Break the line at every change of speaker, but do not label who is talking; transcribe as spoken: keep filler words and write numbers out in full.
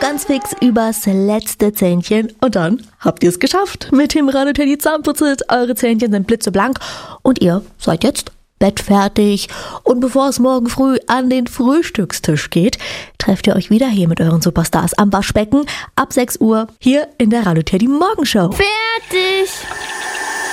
ganz fix übers letzte Zähnchen und dann habt ihr es geschafft. Mit dem Radoteddy Zahnputzit, eure Zähnchen sind blitzeblank und ihr seid jetzt bettfertig. Und bevor es morgen früh an den Frühstückstisch geht, trefft ihr euch wieder hier mit euren Superstars am Waschbecken ab sechs Uhr hier in der Radoteddy Morgenshow.
Fertig!